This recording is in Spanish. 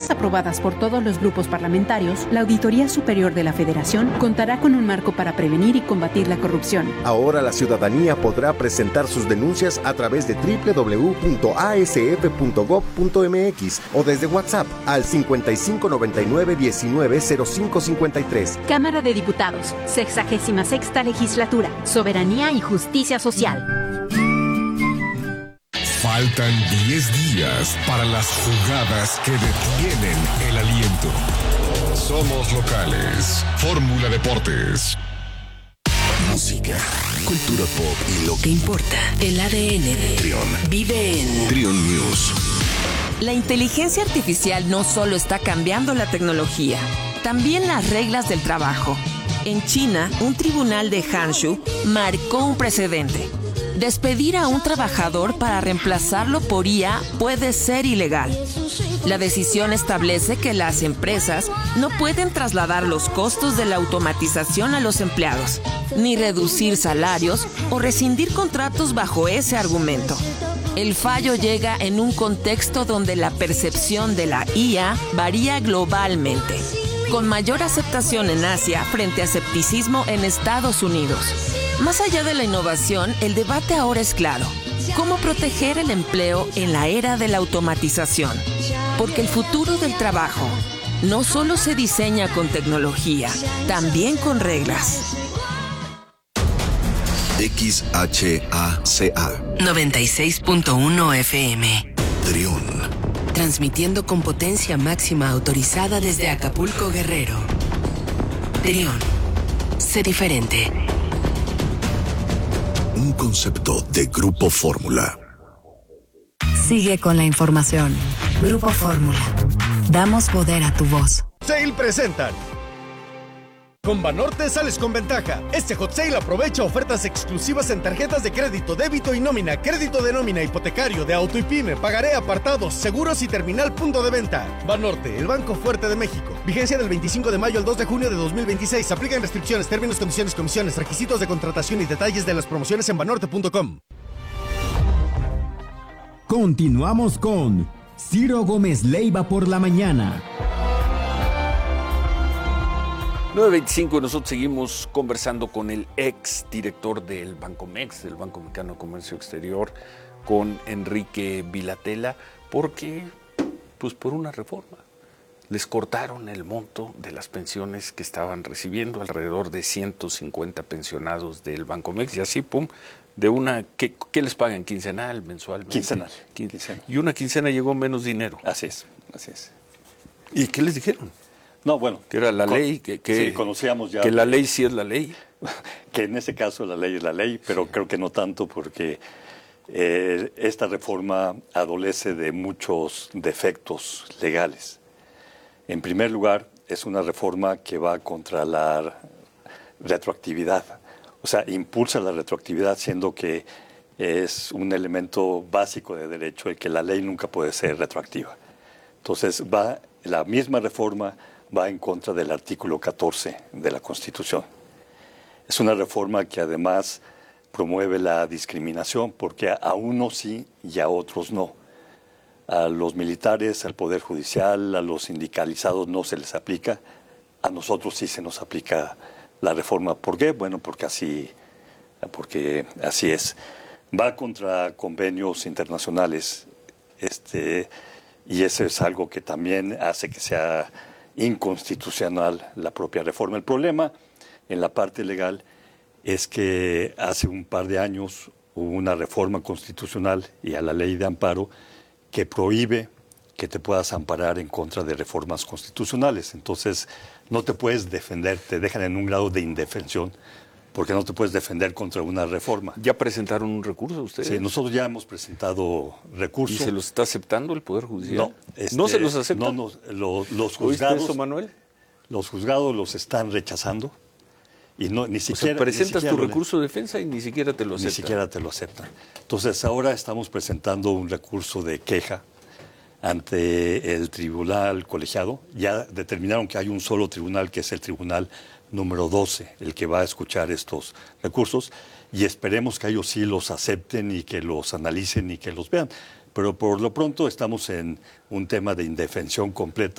medidas aprobadas por todos los grupos parlamentarios, la Auditoría Superior de la Federación contará con un marco para prevenir y combatir la corrupción. Ahora la ciudadanía podrá presentar sus denuncias a través de www.asf.gov.mx o desde WhatsApp al 5599-190553. Cámara de Diputados, 66ª Legislatura, Soberanía y Justicia Social. Faltan 10 días para las jugadas que detienen el aliento. Somos locales. Fórmula Deportes. Música, cultura pop y lo que importa. El ADN de Trión. Vive en Trión News. La inteligencia artificial no solo está cambiando la tecnología, también las reglas del trabajo. En China, un tribunal de Hangzhou marcó un precedente. Despedir a un trabajador para reemplazarlo por IA puede ser ilegal. La decisión establece que las empresas no pueden trasladar los costos de la automatización a los empleados, ni reducir salarios o rescindir contratos bajo ese argumento. El fallo llega en un contexto donde la percepción de la IA varía globalmente, con mayor aceptación en Asia frente a escepticismo en Estados Unidos. Más allá de la innovación, el debate ahora es claro. ¿Cómo proteger el empleo en la era de la automatización? Porque el futuro del trabajo no solo se diseña con tecnología, también con reglas. XHACA 96.1 FM. Trión. Transmitiendo con potencia máxima autorizada desde Acapulco, Guerrero. Trión. Sé diferente. Un concepto de Grupo Fórmula. Sigue con la información. Grupo Fórmula. Damos poder a tu voz. Sale presentan. Con Banorte sales con ventaja. Este Hot Sale aprovecha ofertas exclusivas en tarjetas de crédito, débito y nómina, crédito de nómina, hipotecario, de auto y pyme, pagaré, apartados, seguros y terminal punto de venta. Banorte, el banco fuerte de México. Vigencia del 25 de mayo al 2 de junio de 2026. Aplican restricciones, términos, condiciones, comisiones, requisitos de contratación y detalles de las promociones en banorte.com. Continuamos con Ciro Gómez Leiva por la mañana. 9:25, nosotros seguimos conversando con el ex director del Bancomex, del Banco Mexicano de Comercio Exterior, con Enrique Vilatela, porque, pues por una reforma, les cortaron el monto de las pensiones que estaban recibiendo, alrededor de 150 pensionados del Bancomex, y así, pum, de una, ¿qué les pagan? ¿Quincenal, mensual? Quincenal. Y una quincena llegó menos dinero. Así es, así es. ¿Y qué les dijeron? No, bueno. Que era la ley, sí, conocíamos ya. Que la ley sí es la ley. Que en ese caso la ley es la ley, pero creo que no tanto porque esta reforma adolece de muchos defectos legales. En primer lugar, es una reforma que va contra la retroactividad. O sea, impulsa la retroactividad siendo que es un elemento básico de derecho el que la ley nunca puede ser retroactiva. Entonces, la misma reforma va en contra del artículo 14 de la Constitución. Es una reforma que además promueve la discriminación porque a unos sí y a otros no. A los militares, al Poder Judicial, a los sindicalizados no se les aplica, a nosotros sí se nos aplica la reforma. ¿Por qué? Bueno, porque así es. Va contra convenios internacionales y eso es algo que también hace que sea inconstitucional la propia reforma. El problema en la parte legal es que hace un par de años hubo una reforma constitucional y a la ley de amparo que prohíbe que te puedas amparar en contra de reformas constitucionales. Entonces no te puedes defender, te dejan en un grado de indefensión porque no te puedes defender contra una reforma. ¿Ya presentaron un recurso ustedes? Sí, nosotros ya hemos presentado recursos. ¿Y se los está aceptando el Poder Judicial? No. ¿No se los aceptan? No, los ¿Oíste juzgados... eso, Manuel? Los juzgados los están rechazando y ni siquiera... O sea, presentas tu recurso de defensa y ni siquiera te lo aceptan. Ni siquiera te lo aceptan. Entonces, ahora estamos presentando un recurso de queja ante el tribunal colegiado. Ya determinaron que hay un solo tribunal, que es el tribunal número 12, el que va a escuchar estos recursos, y esperemos que ellos sí los acepten y que los analicen y que los vean. Pero por lo pronto estamos en un tema de indefensión completa.